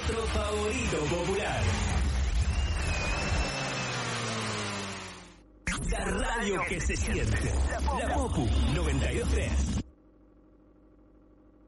Nuestro favorito popular. La radio que se siente. La Popu 92.3.